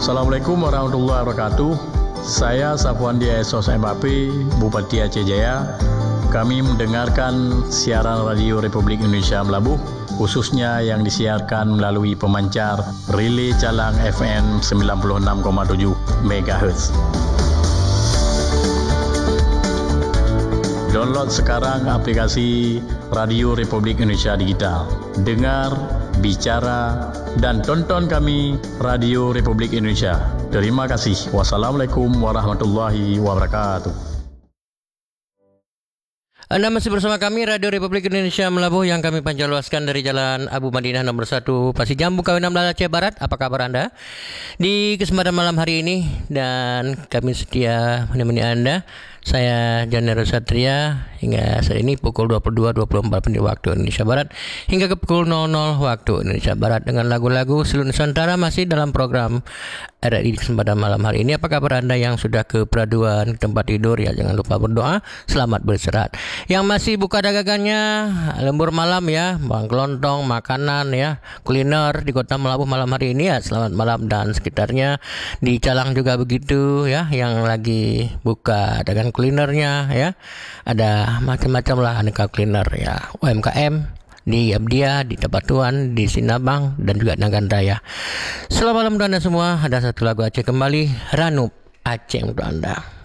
Assalamualaikum warahmatullahi wabarakatuh. Saya Safwandi Esos MAP, Bupati Aceh Jaya. Kami mendengarkan siaran Radio Republik Indonesia Melabuh, khususnya yang disiarkan melalui pemancar Relay Calang FM 96,7 MHz. Download sekarang aplikasi Radio Republik Indonesia Digital. Dengar, bicara, dan tonton kami Radio Republik Indonesia. Terima kasih. Wassalamualaikum warahmatullahi wabarakatuh. Anda masih bersama kami Radio Republik Indonesia Melabuh yang kami pancarluaskan dari Jalan Abu Madinah nomor 1 Pasir Jambu Kawi16 Aceh Barat. Apa kabar Anda di kesempatan malam hari ini? Dan kami setia menemani Anda. Saya Janero Satria hingga saat ini pukul 22.24 waktu Indonesia Barat hingga ke pukul 00 waktu Indonesia Barat dengan lagu-lagu seluruh Nusantara masih dalam program RRI di kesempatan malam hari ini. Apa kabar Anda yang sudah ke peraduan, tempat tidur ya, jangan lupa berdoa, selamat beristirahat. Yang masih buka dagangannya lembur malam ya, bang kelontong, makanan ya, kuliner di Kota Melabuh malam hari ini ya, selamat malam dan sekitarnya. Di Calang juga begitu ya, yang lagi buka dagangan kulinernya ya, ada macam-macam lah aneka kuliner ya, UMKM di Abdia, di Tapatuan, di Sinabang dan juga Nagan Raya. Selamat malam untuk Anda semua. Ada satu lagu Aceh kembali, Ranup Aceh untuk Anda.